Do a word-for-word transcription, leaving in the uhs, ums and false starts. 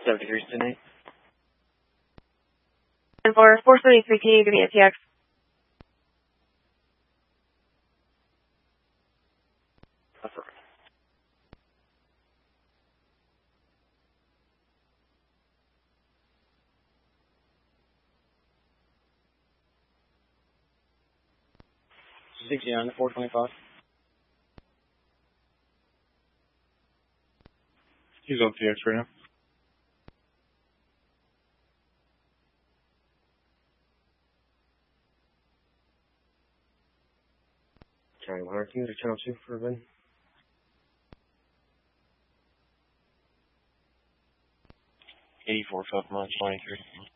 seventy-three, Sydney. And for four seventy-three, can you give me a T X? Affirmative. sixty-nine to four twenty-five. He's on T X right now. County one hundred, can you get a channel two for Ben? eighty-four, five months, twenty-three.